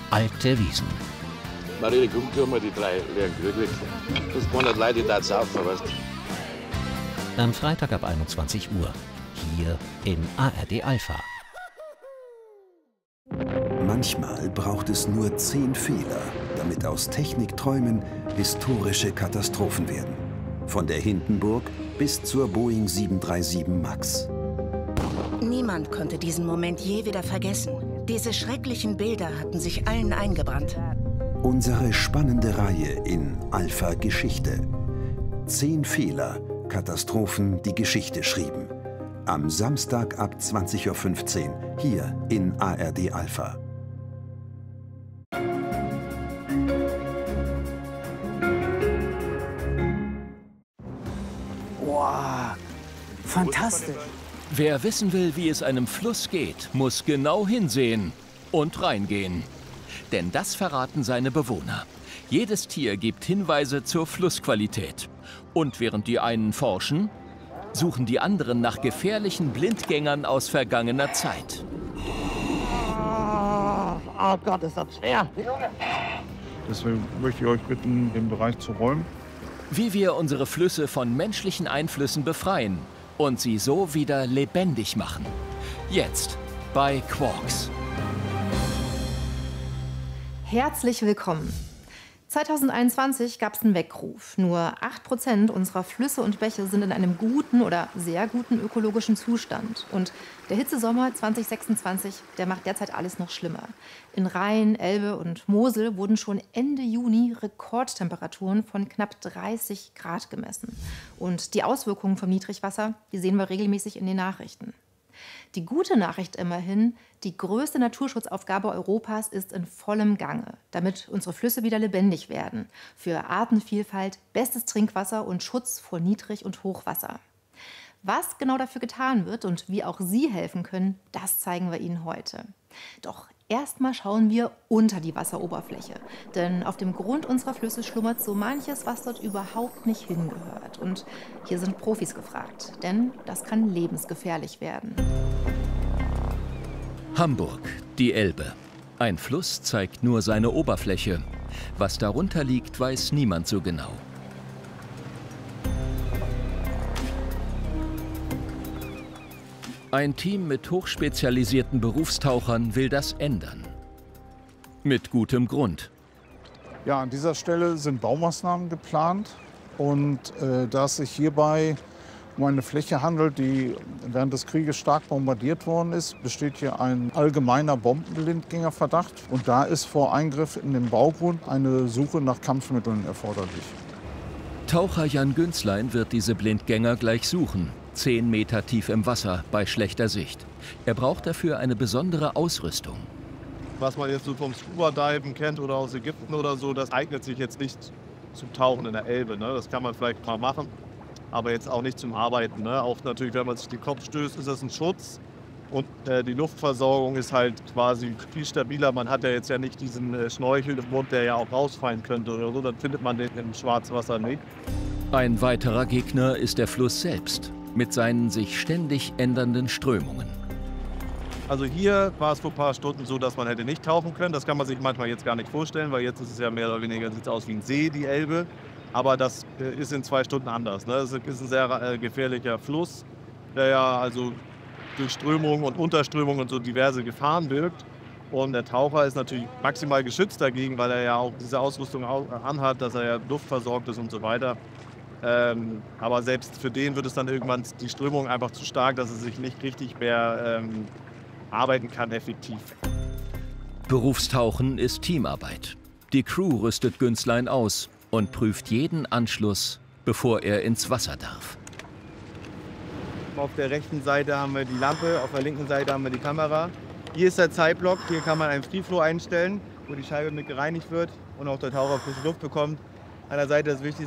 alte Wiesen. Marie, komm, tun wir die 3 leeren Krüge weg. Das 200 Leute da saufen, weißt du. Am Freitag ab 21 Uhr. Hier in ARD Alpha. Manchmal braucht es nur 10 Fehler, damit aus Technikträumen historische Katastrophen werden. Von der Hindenburg bis zur Boeing 737 MAX. Niemand konnte diesen Moment je wieder vergessen. Diese schrecklichen Bilder hatten sich allen eingebrannt. Unsere spannende Reihe in Alpha Geschichte. 10 Fehler, Katastrophen, die Geschichte schrieben. Am Samstag ab 20:15 Uhr hier in ARD Alpha. Wow, fantastisch. Wer wissen will, wie es einem Fluss geht, muss genau hinsehen und reingehen. Denn das verraten seine Bewohner. Jedes Tier gibt Hinweise zur Flussqualität. Und während die einen forschen, suchen die anderen nach gefährlichen Blindgängern aus vergangener Zeit. Oh Gott, ist das schwer. Deswegen möchte ich euch bitten, den Bereich zu räumen. Wie wir unsere Flüsse von menschlichen Einflüssen befreien und sie so wieder lebendig machen. Jetzt bei Quarks. Herzlich willkommen. 2021 gab es einen Weckruf. Nur 8% unserer Flüsse und Bäche sind in einem guten oder sehr guten ökologischen Zustand. Und der Hitzesommer 2026, der macht derzeit alles noch schlimmer. In Rhein, Elbe und Mosel wurden schon Ende Juni Rekordtemperaturen von knapp 30 Grad gemessen. Und die Auswirkungen vom Niedrigwasser, die sehen wir regelmäßig in den Nachrichten. Die gute Nachricht immerhin, die größte Naturschutzaufgabe Europas ist in vollem Gange, damit unsere Flüsse wieder lebendig werden. Für Artenvielfalt, bestes Trinkwasser und Schutz vor Niedrig- und Hochwasser. Was genau dafür getan wird und wie auch Sie helfen können, das zeigen wir Ihnen heute. Doch erstmal schauen wir unter die Wasseroberfläche. Denn auf dem Grund unserer Flüsse schlummert so manches, was dort überhaupt nicht hingehört. Und hier sind Profis gefragt, denn das kann lebensgefährlich werden. Hamburg, die Elbe. Ein Fluss zeigt nur seine Oberfläche. Was darunter liegt, weiß niemand so genau. Ein Team mit hochspezialisierten Berufstauchern will das ändern. Mit gutem Grund. Ja, an dieser Stelle sind Baumaßnahmen geplant. Und da es sich hierbei um eine Fläche handelt, die während des Krieges stark bombardiert worden ist, besteht hier ein allgemeiner Bombenblindgängerverdacht. Und da ist vor Eingriff in den Baugrund eine Suche nach Kampfmitteln erforderlich. Taucher Jan Günzlein wird diese Blindgänger gleich suchen. 10 Meter tief im Wasser bei schlechter Sicht. Er braucht dafür eine besondere Ausrüstung. Was man jetzt so vom Scuba-Diven kennt oder aus Ägypten oder so, das eignet sich jetzt nicht zum Tauchen in der Elbe. Ne? Das kann man vielleicht mal machen, aber jetzt auch nicht zum Arbeiten. Ne? Auch natürlich, wenn man sich den Kopf stößt, ist das ein Schutz. Und die Luftversorgung ist halt quasi viel stabiler. Man hat ja jetzt ja nicht diesen Schnorchel im Mund, der ja auch rausfallen könnte oder so. Dann findet man den im Schwarzwasser nicht. Ein weiterer Gegner ist der Fluss selbst, mit seinen sich ständig ändernden Strömungen. Also hier war es vor ein paar Stunden so, dass man hätte nicht tauchen können. Das kann man sich manchmal jetzt gar nicht vorstellen, weil jetzt ist es ja mehr oder weniger, sieht aus wie ein See, die Elbe. Aber das ist in 2 Stunden anders. Ne? Es ist ein sehr gefährlicher Fluss, der ja also durch Strömung und Unterströmung und so diverse Gefahren birgt. Und der Taucher ist natürlich maximal geschützt dagegen, weil er ja auch diese Ausrüstung anhat, dass er ja luftversorgt ist und so weiter. Aber selbst für den wird es dann irgendwann die Strömung einfach zu stark, dass er sich nicht richtig mehr arbeiten kann effektiv. Berufstauchen ist Teamarbeit. Die Crew rüstet Günzlein aus und prüft jeden Anschluss, bevor er ins Wasser darf. Auf der rechten Seite haben wir die Lampe, auf der linken Seite haben wir die Kamera. Hier ist der Zeitblock, hier kann man einen Free Flow einstellen, wo die Scheibe mit gereinigt wird und auch der Taucher frische Luft bekommt. An der Seite das Wichtigste